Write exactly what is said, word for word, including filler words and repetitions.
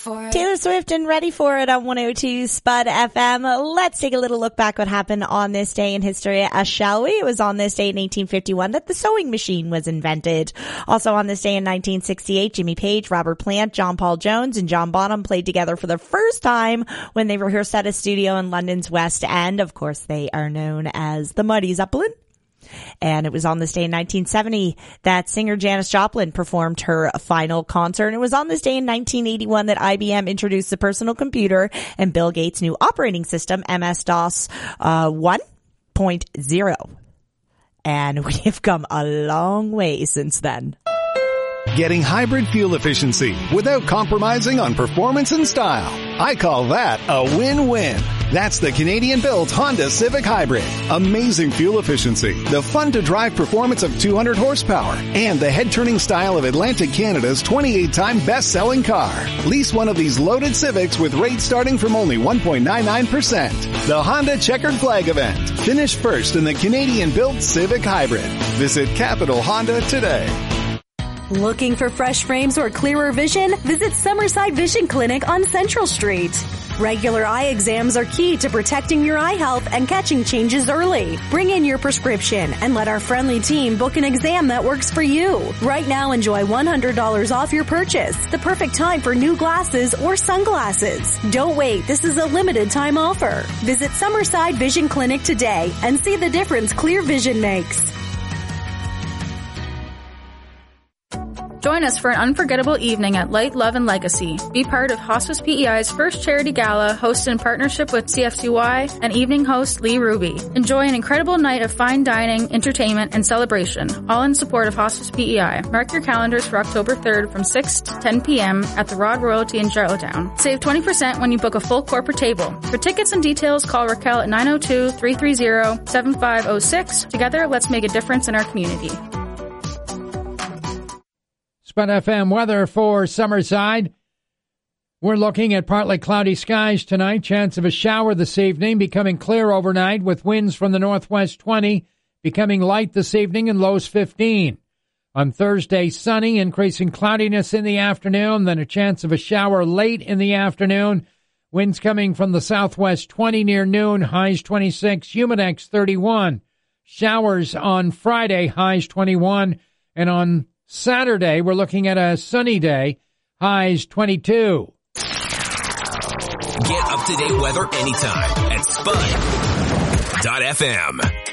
for it. Taylor Swift and Ready for It on one oh two Spud F M. Let's take a little look back what happened on this day in history, uh, shall we? It was on this day in eighteen fifty-one that the sewing machine was invented. Also on this day in nineteen sixty-eight, Jimmy Page, Robert Plant, John Paul Jones, and John Bonham played together for the first time when they rehearsed at a studio in London's West End. Of course, they are known as the Muddy Zeppelin. And it was on this day in nineteen seventy that singer Janis Joplin performed her final concert. And it was on this day in nineteen eighty-one that I B M introduced the personal computer and Bill Gates' new operating system, M S DOS uh, one point oh. And we have come a long way since then. Getting hybrid fuel efficiency without compromising on performance and style. I call that a win-win. That's the Canadian-built Honda Civic Hybrid. Amazing fuel efficiency, the fun-to-drive performance of two hundred horsepower, and the head-turning style of Atlantic Canada's twenty-eight time best-selling car. Lease one of these loaded Civics with rates starting from only one point nine nine percent. The Honda Checkered Flag event. Finish first in the Canadian-built Civic Hybrid. Visit Capital Honda today. Looking for fresh frames or clearer vision? Visit Summerside Vision Clinic on Central Street. Regular eye exams are key to protecting your eye health and catching changes early. Bring in your prescription and let our friendly team book an exam that works for you. Right now, enjoy one hundred dollars off your purchase. The perfect time for new glasses or sunglasses. Don't wait. This is a limited time offer. Visit Summerside Vision Clinic today and see the difference clear vision makes. Join us for an unforgettable evening at Light, Love, and Legacy. Be part of Hospice P E I's first charity gala, hosted in partnership with C F C Y and evening host Lee Ruby. Enjoy an incredible night of fine dining, entertainment, and celebration, all in support of Hospice P E I. Mark your calendars for October third from six to ten p.m. at the Rod Royalty in Charlottetown. Save twenty percent when you book a full corporate table. For tickets and details, call Raquel at nine oh two, three three zero, seven five oh six. Together, let's make a difference in our community. Spud F M weather for Summerside. We're looking at partly cloudy skies tonight. Chance of a shower this evening, becoming clear overnight with winds from the northwest twenty, becoming light this evening and lows fifteen. On Thursday, sunny, increasing cloudiness in the afternoon, then a chance of a shower late in the afternoon. Winds coming from the southwest twenty near noon, highs twenty-six, Humidex thirty-one. Showers on Friday, highs twenty-one, and on Saturday, we're looking at a sunny day, highs twenty-two. Get up-to-date weather anytime at Spud dot F M.